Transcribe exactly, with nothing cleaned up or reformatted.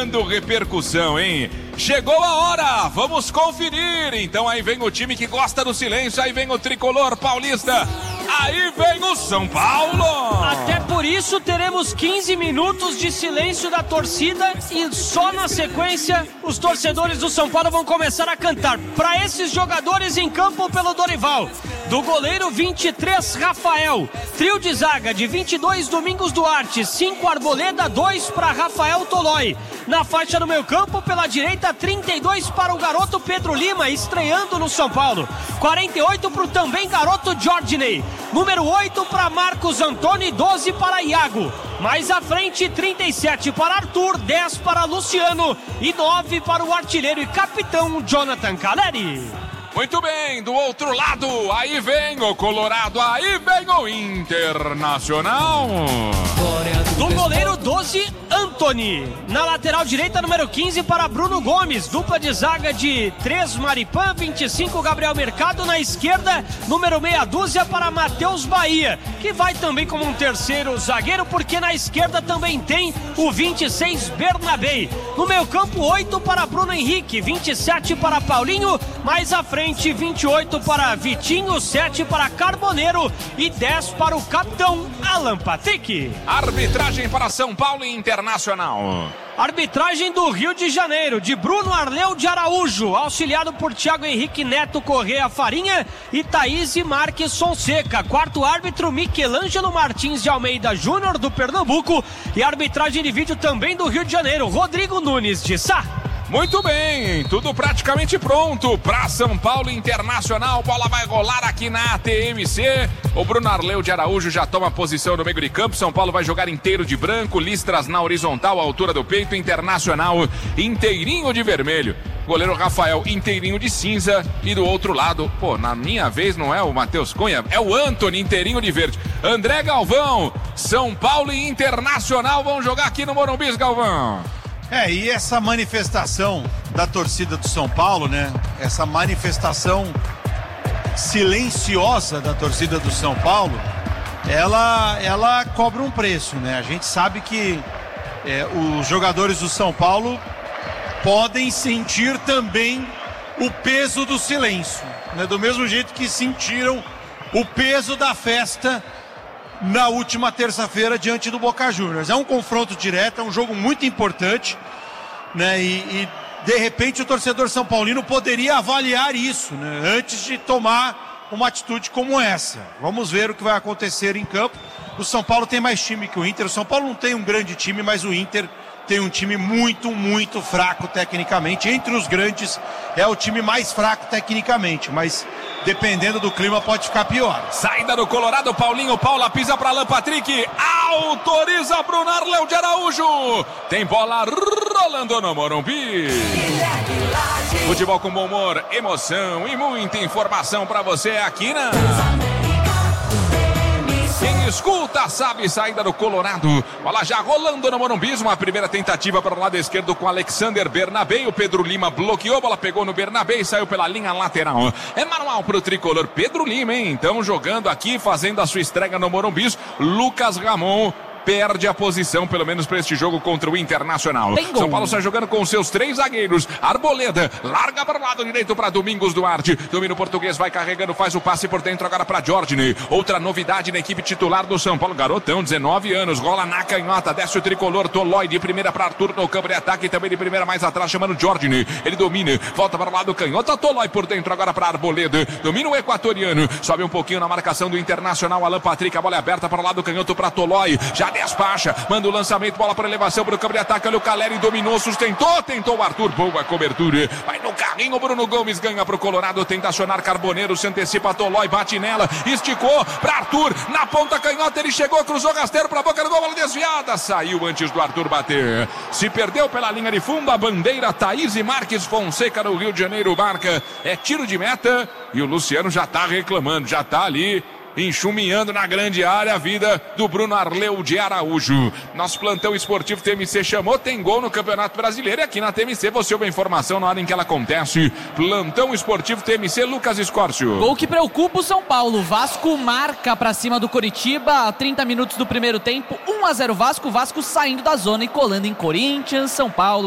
dando repercussão, hein? Chegou a hora, vamos conferir. Então aí vem o time que gosta do silêncio, aí vem o tricolor paulista, aí vem o São Paulo. Até por isso teremos quinze minutos de silêncio da torcida e só na sequência os torcedores do São Paulo vão começar a cantar. Para esses jogadores em campo pelo Dorival, do goleiro vinte e três, Rafael, trio de zaga de vinte e dois, Domingos Duarte, cinco, Arboleda, dois para Rafael Tolói. Na faixa do meio campo, pela direita, trinta e dois para o garoto Pedro Lima, estreando no São Paulo. quarenta e oito para o também garoto Jorginei. Número oito para Marcos Antônio e doze para Iago. Mais à frente, trinta e sete para Arthur, dez para Luciano e nove para o artilheiro e capitão Jonathan Caleri. Muito bem, do outro lado, aí vem o Colorado, aí vem o Internacional. Do goleiro doze, Antony. Na lateral direita, número quinze para Bruno Gomes. Dupla de zaga de três, Maripan, vinte e cinco, Gabriel Mercado. Na esquerda, número meia dúzia para Matheus Bahia, que vai também como um terceiro zagueiro, porque na esquerda também tem o vinte e seis, Bernabé. No meio campo, oito para Bruno Henrique, vinte e sete para Paulinho. Mais à frente, vinte e oito para Vitinho, sete para Carboneiro e dez para o capitão Alan Patrick. Arbitragem para São Paulo e Internacional. Arbitragem do Rio de Janeiro, de Bruno Arleu de Araújo, auxiliado por Thiago Henrique Neto Correa Farinha e Thaís Marques Fonseca. Quarto árbitro, Michelangelo Martins de Almeida Júnior, do Pernambuco. E arbitragem de vídeo também do Rio de Janeiro, Rodrigo Nunes de Sá. Muito bem, tudo praticamente pronto para São Paulo Internacional. Bola vai rolar aqui na A T M C. O Bruno Arleu de Araújo já toma posição no meio de campo. São Paulo vai jogar inteiro de branco, listras na horizontal, à altura do peito. Internacional inteirinho de vermelho. Goleiro Rafael inteirinho de cinza. E do outro lado, pô, na minha vez não é o Matheus Cunha, é o Antony inteirinho de verde. André Galvão, São Paulo e Internacional vão jogar aqui no Morumbi, Galvão. É, e essa manifestação da torcida do São Paulo, né? Essa manifestação silenciosa da torcida do São Paulo, ela, ela cobra um preço, né? A gente sabe que é, os jogadores do São Paulo podem sentir também o peso do silêncio, né? Do mesmo jeito que sentiram o peso da festa na última terça-feira diante do Boca Juniors. É um confronto direto, é um jogo muito importante, né? E, e de repente o torcedor são paulino poderia avaliar isso, né? Antes de tomar uma atitude como essa. Vamos ver o que vai acontecer em campo. O São Paulo tem mais time que o Inter. O São Paulo não tem um grande time, mas o Inter tem um time muito, muito fraco tecnicamente. Entre os grandes é o time mais fraco tecnicamente, mas dependendo do clima pode ficar pior. Saída do Colorado, Paulinho, Paula pisa para Alan Patrick, autoriza Bruno Arleu de Araújo. Tem bola rolando no Morumbi. Futebol com bom humor, emoção e muita informação para você aqui na... Quem escuta sabe, saída do Colorado. Bola já rolando no Morumbi. Uma primeira tentativa para o lado esquerdo com Alexander Bernabé. O Pedro Lima bloqueou, bola pegou no Bernabé e saiu pela linha lateral. É manual para o tricolor Pedro Lima, hein? Então jogando aqui, fazendo a sua estreia no Morumbi, Lucas Ramon perde a posição, pelo menos para este jogo contra o Internacional. São Paulo está jogando com seus três zagueiros. Arboleda, larga para o lado direito para Domingos Duarte. Domínio português, vai carregando, faz o passe por dentro agora para Jorginei. Outra novidade na equipe titular do São Paulo. Garotão, dezenove anos, rola na canhota, desce o tricolor. Tolói de primeira para Arthur no campo de ataque. Também de primeira mais atrás, chamando Jorginei. Ele domina, volta para o lado canhota. Tolói por dentro agora para Arboleda. Domina o equatoriano, sobe um pouquinho na marcação do Internacional. Alan Patrick, a bola é aberta para o lado canhoto para Tolói. Já despacha, manda o lançamento, bola para elevação para o campo de ataque. Olha o Caleri, dominou, sustentou, tentou o Arthur, boa cobertura, vai no carrinho, o Bruno Gomes ganha para o Colorado, tenta acionar Carboneiro, se antecipa Tolói, bate nela, esticou para Arthur, na ponta canhota, ele chegou, cruzou rasteiro para a boca do gol, bola desviada, saiu antes do Arthur bater, se perdeu pela linha de fundo, a bandeira Thaís Marques Fonseca no Rio de Janeiro marca, é tiro de meta, e o Luciano já está reclamando, já está ali enxuminhando na grande área a vida do Bruno Arleu de Araújo. Nosso plantão esportivo T M C chamou, tem gol no Campeonato Brasileiro e aqui na T M C você ouve a informação na hora em que ela acontece. Plantão esportivo T M C, Lucas Escórcio. Gol que preocupa o São Paulo. Vasco marca pra cima do Coritiba a trinta minutos do primeiro tempo, um a zero Vasco. Vasco saindo da zona e colando em Corinthians. São Paulo